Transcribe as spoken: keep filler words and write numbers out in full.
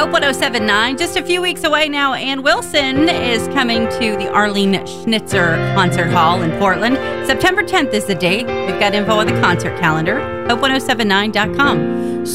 Hope one oh seven point nine, just a few weeks away now. Ann Wilson is coming to the Arlene Schnitzer Concert Hall in Portland. September tenth is the date. We've got info on the concert calendar. hope one oh seven nine dot com.